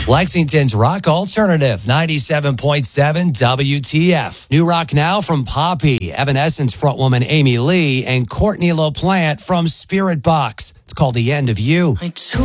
Lexington's Rock Alternative, 97.7 WTF. New rock now from Poppy, Evanescence frontwoman Amy Lee, and Courtney LaPlante from Spirit Box. It's called The End of You.